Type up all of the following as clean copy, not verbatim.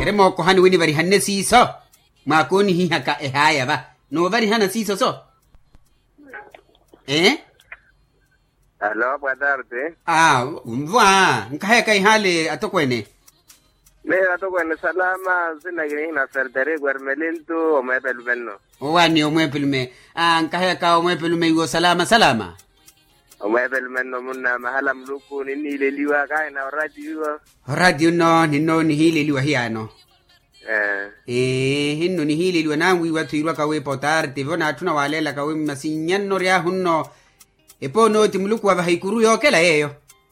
Keremo ko hani wini bari hanne siso. Ma koni hi haka haya ba. No bari hana siso so. Hello, buenas tardes. Nkaya kai hale atokwene. Me atokwene salama, sina gini na serdere guarmelintu o me pelumeno. Wani o me pelume. Nkaya ka o me pelume yuo salama. O me pelumeno muna mahala mluku nini leliwa kaya na radio. Radio no, nino ni hile liwa hiano. Hinno ni hile liwa nangwi watu irwa kawe potarte. Vona atuna walela kawe masinyanno ria hunno. Epo no timuluku wa haikuru yokela yeyo.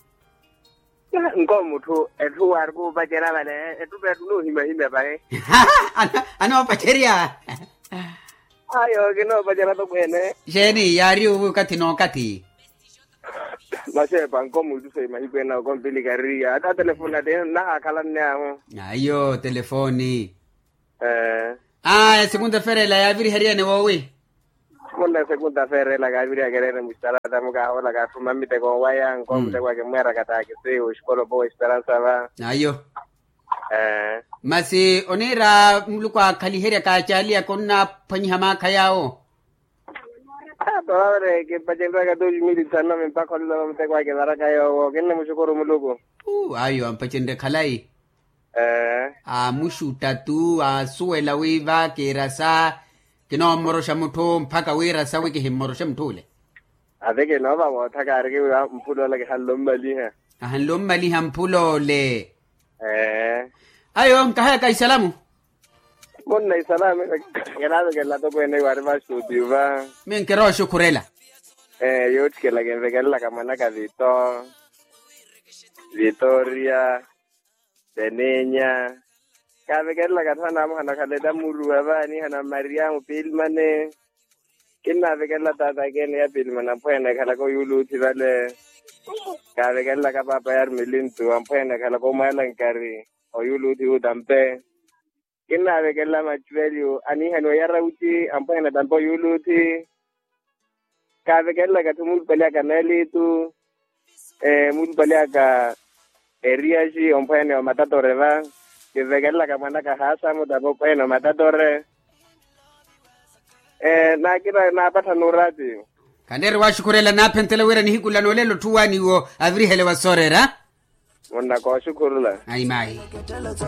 Ngo mutu etu wargu bajera bale etu betu no hime bae. Ano pacheria. Ayo gino bajera to kwene. Jeni yari u kati no kati. Mashe banko mutu se mahibena ko biligaria. Ata telefona de na kala nyamo. Ayo telefoni. Segunda ferie la yaviri heriane wowi. Munda segunda ferie la gaviri agerere mustara tamuka hola ga fumami te ko waya ngom te kwa kemera kata kise o skolo bo esperanza ba. Ayo. Masi onira mlukwa kaliheria ka chalia konna panyama kayao. Tore ke pajendra ka 2000 sana me pa kholo me te kwa ke dara kayo kenne mushukuru muluko. Ayo ampachende khalai. Mushu tatu suela wiva ke rasa kino morosha mutho mpaka wira sawe ke himorosha mthule adeke no ba mo thakare ke mphulo le ke hallommali ha hallommali hamphulo le ayo nkaya ka isalamu monna isalamu gelado ke la to kwene wari ba studio ba men kero shukurela yo tshela ke vekela ka mana ka Victoria Benenya ka vekela ka thana mo hana khale da murua ba ni hana Mariam Pilmane kinna vekela tata ke ne ya Pilmana phoena khala ko yuluthi bale ka vekela ka papa yar milintu amphoena khala ko malankari o yuluthi udampe kinna vekela machvelio ani hano ya rauti amphoena dampo yuluthi ka vekela ka tumul pelea ka nelitu mul pelea ka eriaji amphoena matato reva ke vekela ka mana ka hasa mo dabo peno matadore na kira na batano radio kandere wa shukurela na pentele wera ni hikula no lelo tuwani wo avri hele wasorera wonna ko shukurula ai mai